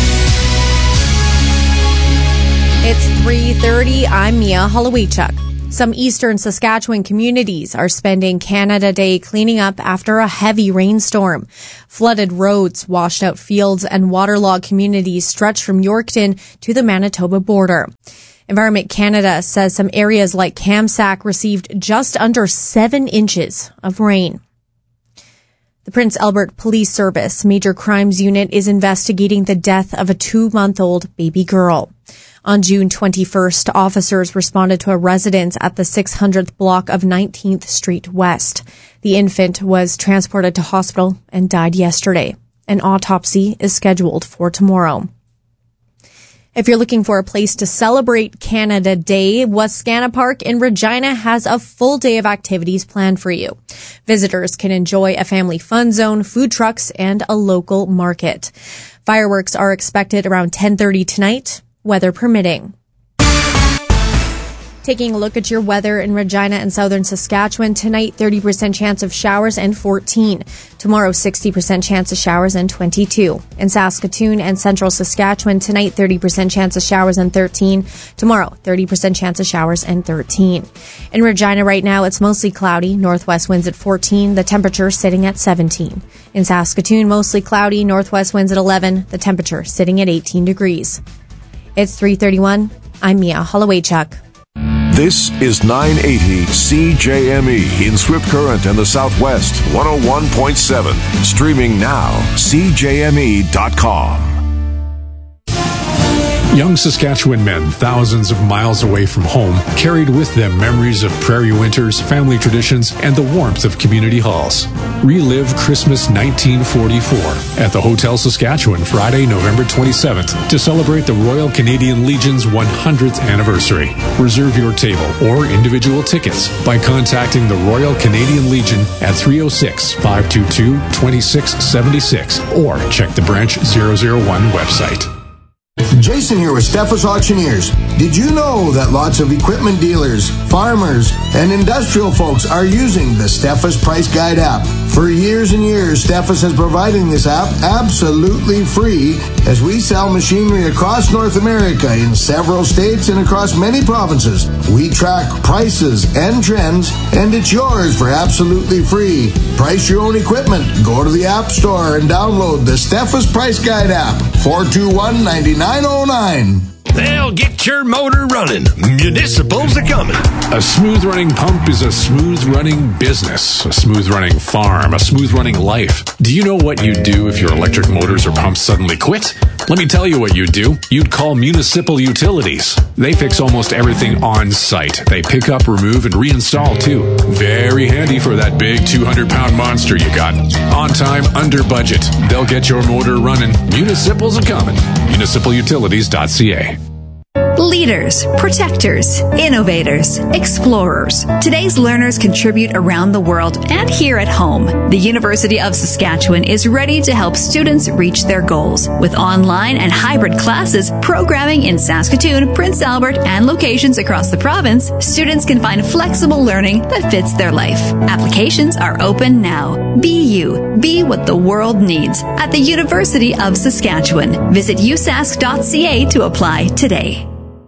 It's three thirty. I'm Mia Holowaychuk. Some eastern Saskatchewan communities are spending Canada Day cleaning up after a heavy rainstorm. Flooded roads, washed out fields, and waterlogged communities stretch from Yorkton to the Manitoba border. Environment Canada says some areas like Kamsack received just under seven inches of rain. The Prince Albert Police Service Major Crimes Unit is investigating the death of a two-month-old baby girl. On June twenty-first, officers responded to a residence at the six hundredth block of nineteenth Street West. The infant was transported to hospital and died yesterday. An autopsy is scheduled for tomorrow. If you're looking for a place to celebrate Canada Day, Wascana Park in Regina has a full day of activities planned for you. Visitors can enjoy a family fun zone, food trucks, and a local market. Fireworks are expected around ten thirty tonight, weather permitting. Taking a look at your weather in Regina and southern Saskatchewan tonight, thirty percent chance of showers and fourteen. Tomorrow, sixty percent chance of showers and twenty-two. In Saskatoon and central Saskatchewan tonight, thirty percent chance of showers and thirteen. Tomorrow, thirty percent chance of showers and thirteen. In Regina right now, it's mostly cloudy, northwest winds at fourteen, the temperature sitting at seventeen. In Saskatoon, mostly cloudy, northwest winds at eleven, the temperature sitting at eighteen degrees. It's three thirty-one. I'm Mia Holowaychuk. This is nine eighty C J M E in Swift Current and the Southwest, one oh one point seven. Streaming now, C J M E dot com. Young Saskatchewan men, thousands of miles away from home, carried with them memories of prairie winters, family traditions, and the warmth of community halls. Relive Christmas nineteen forty-four at the Hotel Saskatchewan Friday, November twenty-seventh to celebrate the Royal Canadian Legion's one hundredth anniversary. Reserve your table or individual tickets by contacting the Royal Canadian Legion at three oh six, five two two, two six seven six or check the Branch zero zero one website. Jason here with Steffes Auctioneers. Did you know that lots of equipment dealers, farmers, and industrial folks are using the Steffes Price Guide app? For years and years, Steffes has provided this app absolutely free as we sell machinery across North America in several states and across many provinces. We track prices and trends, and it's yours for absolutely free. Price your own equipment. Go to the App Store and download the Steffes Price Guide app. four two one, nine nine oh nine. They'll get your motor running. Municipals are coming. A smooth-running pump is a smooth-running business, a smooth-running farm, a smooth-running life. Do you know what you'd do if your electric motors or pumps suddenly quit? Let me tell you what you'd do. You'd call Municipal Utilities. They fix almost everything on site. They pick up, remove, and reinstall, too. Very handy for that big two hundred pound monster you got. On time, under budget. They'll get your motor running. Municipals are coming. municipal utilities dot c a. Leaders, protectors, innovators, explorers. Today's learners contribute around the world and here at home. The University of Saskatchewan is ready to help students reach their goals. With online and hybrid classes, programming in Saskatoon, Prince Albert, and locations across the province, students can find flexible learning that fits their life. Applications are open now. Be you. Be what the world needs at the University of Saskatchewan. Visit u sask dot c a to apply today.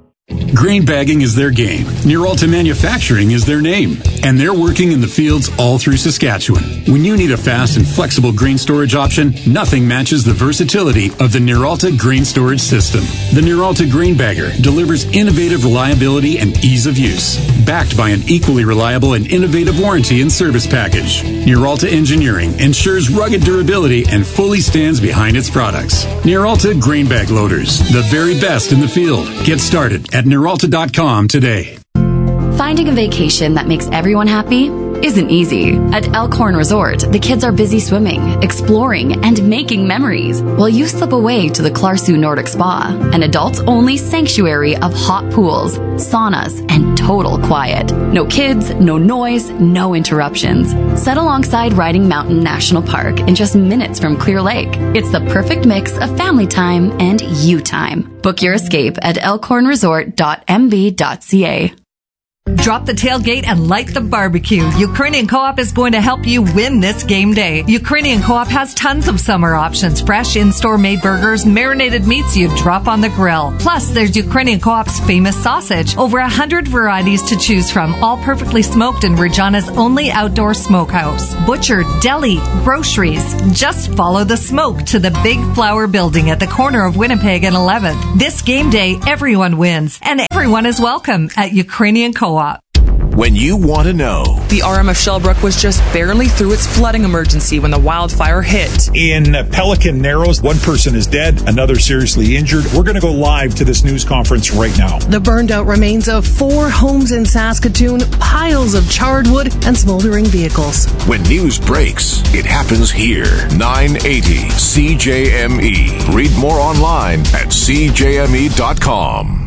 Grain bagging is their game. Neuralta Manufacturing is their name. And they're working in the fields all through Saskatchewan. When you need a fast and flexible grain storage option, nothing matches the versatility of the Neuralta Grain Storage System. The Neuralta Grain Bagger delivers innovative reliability and ease of use, backed by an equally reliable and innovative warranty and service package. Neuralta Engineering ensures rugged durability and fully stands behind its products. Neuralta Grain Bag Loaders, the very best in the field. Get started at Neuralta dot com today. Finding a vacation that makes everyone happy isn't easy. At Elkhorn Resort, the kids are busy swimming, exploring, and making memories, while you slip away to the Clarsu Nordic Spa, an adults-only sanctuary of hot pools, saunas, and total quiet. No kids, no noise, no interruptions. Set alongside Riding Mountain National Park in just minutes from Clear Lake. It's the perfect mix of family time and you time. Book your escape at elkhorn resort dot m b dot c a. Drop the tailgate and light the barbecue. Ukrainian Co-op is going to help you win this game day. Ukrainian Co-op has tons of summer options. Fresh in-store made burgers, marinated meats you drop on the grill. Plus, there's Ukrainian Co-op's famous sausage. Over a hundred varieties to choose from, all perfectly smoked in Regina's only outdoor smokehouse. Butcher, deli, groceries. Just follow the smoke to the Big Flower Building at the corner of Winnipeg and eleventh. This game day, everyone wins, and everyone is welcome at Ukrainian Co-op. When you want to know. The R M F Shellbrook was just barely through its flooding emergency when the wildfire hit. In Pelican Narrows, one person is dead, another seriously injured. We're going to go live to this news conference right now. The burned out remains of four homes in Saskatoon, piles of charred wood, and smoldering vehicles. When news breaks, it happens here. nine eighty C J M E. Read more online at c j m e dot com.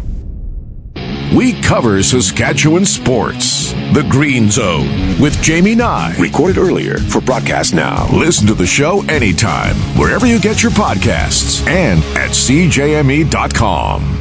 We cover Saskatchewan sports. The Green Zone with Jamie Nye. Recorded earlier for broadcast now. Listen to the show anytime, wherever you get your podcasts, and at c j m e dot com.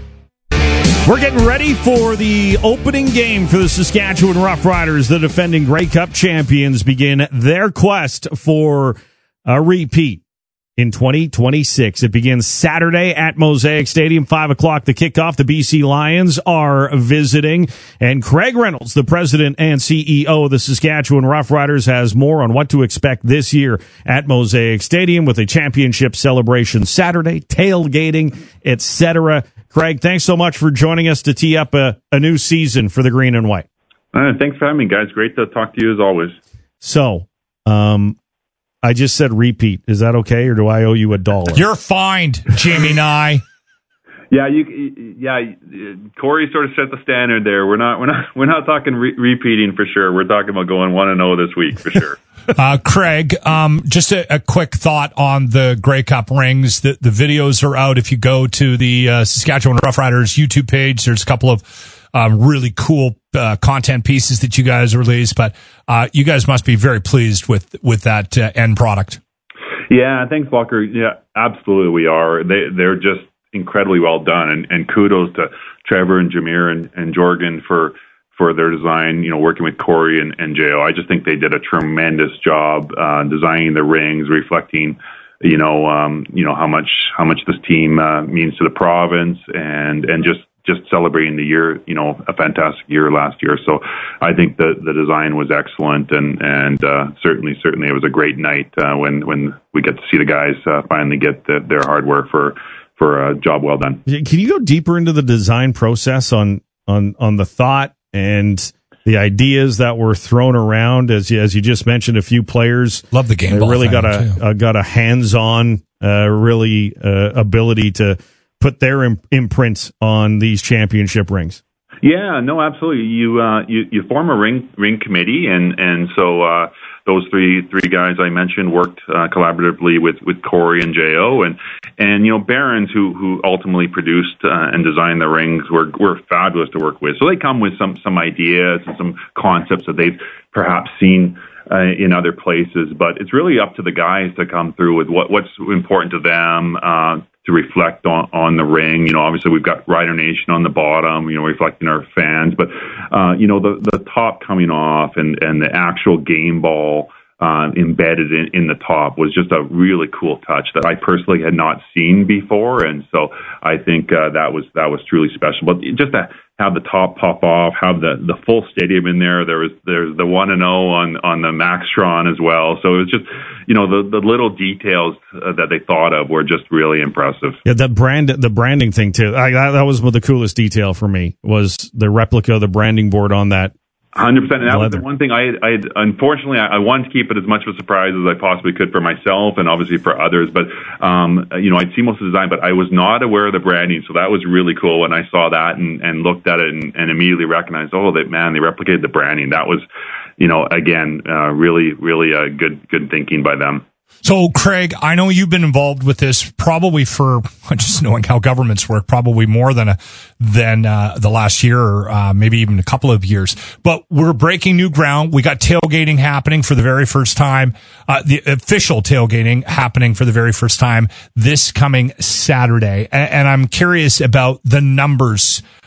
We're getting ready for the opening game for the Saskatchewan Roughriders. The defending Grey Cup champions begin their quest for a repeat in twenty twenty-six. It begins Saturday at Mosaic Stadium, five o'clock, the kickoff. The B C Lions are visiting, and Craig Reynolds, the president and C E O of the Saskatchewan Roughriders, has more on what to expect this year at Mosaic Stadium with a championship celebration Saturday, tailgating, et cetera. Craig, thanks so much for joining us to tee up a, a new season for the Green and White. Uh, thanks for having me, guys. Great to talk to you as always. So, um, I just said repeat. Is that okay, or do I owe you a dollar? You're fined, Jamie Nye. Yeah, you. Yeah, Corey sort of set the standard there. We're not. We're not. We're not talking re- repeating for sure. We're talking about going one and zero this week for sure. uh, Craig, um, just a, a quick thought on the Grey Cup rings. The the videos are out. If you go to the uh, Saskatchewan Roughriders YouTube page, there's a couple of Um, really cool uh, content pieces that you guys released, but uh, you guys must be very pleased with with that uh, end product. Yeah, thanks, Walker. Yeah, absolutely, we are. They they're just incredibly well done, and, and kudos to Trevor and Jameer and, and Jorgen for for their design. You know, working with Corey and, and J O, I just think they did a tremendous job uh, designing the rings, reflecting, you know, um, you know how much how much this team uh, means to the province, and and just. just celebrating the year, you know, a fantastic year last year. So I think the the design was excellent, and, and uh, certainly, certainly it was a great night uh, when, when we get to see the guys uh, finally get the, their hard work for, for a job well done. Can you go deeper into the design process on, on, on the thought and the ideas that were thrown around? As you, as you just mentioned, a few players love the game. They ball really got a, too. a got a hands-on, uh, really uh, ability to put their imp- imprint on these championship rings. Yeah, no, absolutely. You uh, you, you form a ring ring committee, and and so uh, those three three guys I mentioned worked uh, collaboratively with, with Corey and J O, and and you know Barons, who who ultimately produced uh, and designed the rings, were were fabulous to work with. So they come with some some ideas and some concepts that they've perhaps seen uh, in other places, but it's really up to the guys to come through with what what's important to them. Uh, to reflect on, on the ring. You know, obviously we've got Rider Nation on the bottom, you know, reflecting our fans, but, uh, you know, the, the top coming off and, and the actual game ball, uh, embedded in, in the top was just a really cool touch that I personally had not seen before. And so I think, uh, that was, that was truly special, but just to have the top pop off, have the, the full stadium in there. There was, there's the one and oh on, on the Maxtron as well. So it was just, you know, the, the little details uh, that they thought of were just really impressive. Yeah, the brand, the branding thing too. I, that, that was the coolest detail for me, was the replica of the branding board on that. one hundred percent. And that leather. was the one thing I, I unfortunately, I, I wanted to keep it as much of a surprise as I possibly could for myself and obviously for others. But, um, you know, I'd seen most of the design, but I was not aware of the branding. So that was really cool when I saw that and, and looked at it and, and immediately recognized, oh, that man, they replicated the branding. That was, you know, again, uh, really, really uh, good, good thinking by them. So, Craig, I know you've been involved with this probably for just knowing how governments work, probably more than a, than uh, the last year or uh, maybe even a couple of years. But we're breaking new ground. We got tailgating happening for the very first time, uh, the official tailgating happening for the very first time this coming Saturday. And, and I'm curious about the numbers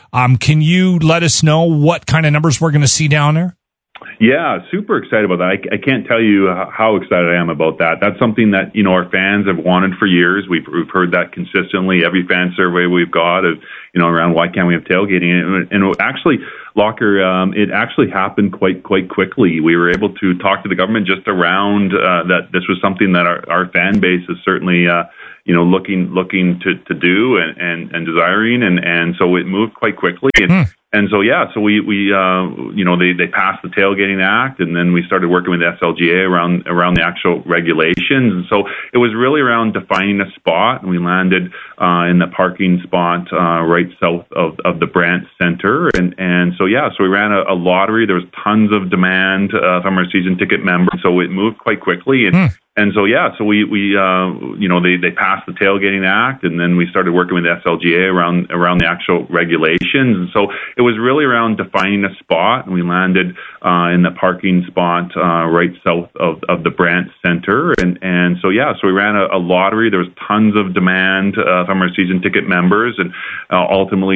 Um, can you let us know what kind of numbers we're going to see down there? Yeah, super excited about that. I, I can't tell you how excited I am about that. That's something that, you know, our fans have wanted for years. We've, we've heard that consistently. Every fan survey we've got is, you know, around why can't we have tailgating? And, and actually, Locker, um, it actually happened quite, quite quickly. We were able to talk to the government just around uh, that this was something that our, our fan base is certainly, uh, you know, looking, looking to, to do and, and, and desiring. And, and so it moved quite quickly. And, mm. And so, yeah, so we, we uh, you know, they, they passed the Tailgating Act, and then we started working with the S L G A around around the actual regulations. And so it was really around defining a spot, and we landed uh, in the parking spot uh, right south of, of the Brandt Center. And, and so, yeah, so we ran a, a lottery. There was tons of demand uh, from our season ticket members, so it moved quite quickly. And mm. And so, yeah, so we, we uh, you know, they, they passed the Tailgating Act, and then we started working with the S L G A around around the actual regulations. And so it was really around defining a spot, and we landed uh, in the parking spot uh, right south of, of the Brandt Center. And, and so, yeah, so we ran a, a lottery. There was tons of demand uh, from our season ticket members, and uh, ultimately